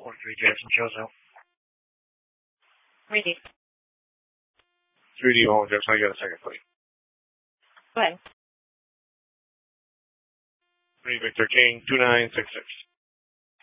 Jackson Chozo. Ready. 3D Home Jackson, I got a second, please. Go ahead. 3 Victor King 2966.